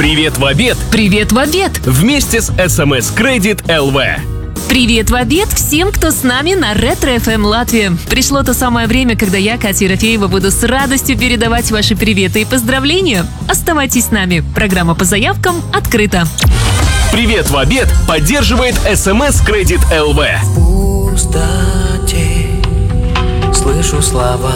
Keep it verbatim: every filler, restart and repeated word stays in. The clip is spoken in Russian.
Привет в обед Привет в обед! вместе с эс эм эс Credit эл ви. Привет в обед всем, кто с нами на Ретро эф эм Латвия. Пришло то самое время, когда я, Катя Ерофеева, буду с радостью передавать ваши приветы и поздравления. Оставайтесь с нами. Программа по заявкам открыта. Привет в обед поддерживает эс эм эс Credit эл ви. В пустоте слышу слова.